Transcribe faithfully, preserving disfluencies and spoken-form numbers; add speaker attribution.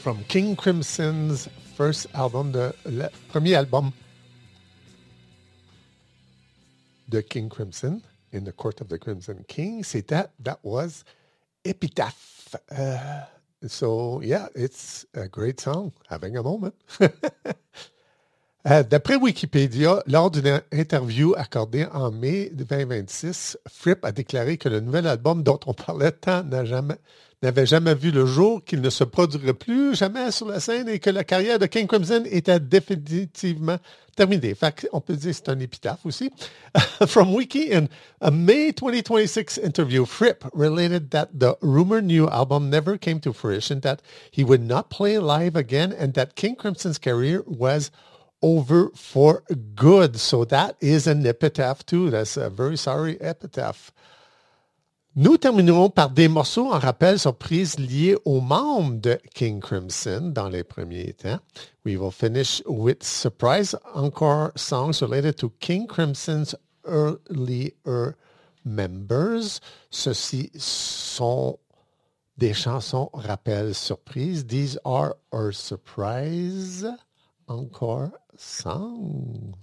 Speaker 1: from King Crimson's first album, de, le premier album de King Crimson, In the Court of the Crimson King. C'était, that was Epitaph. Uh, so, yeah, it's a great song. Having a moment. Euh, d'après Wikipédia, lors d'une interview accordée en mai vingt vingt-six, Fripp a déclaré que le nouvel album dont on parlait tant n'a jamais, n'avait jamais vu le jour, qu'il ne se produirait plus jamais sur la scène et que la carrière de King Crimson était définitivement terminée. Fait on peut dire que c'est un épitaphe aussi. From Wiki, in a May twenty twenty-six interview, Fripp related that the rumored new album never came to fruition, that he would not play live again, and that King Crimson's career was over for good. So that is an epitaph too. That's a very sorry epitaph. Nous terminerons par des morceaux en rappel surprise liés aux membres de King Crimson dans les premiers temps. We will finish with surprise encore songs related to King Crimson's earlier members. Ceux-ci sont des chansons rappel surprise. These are our surprise encore songs.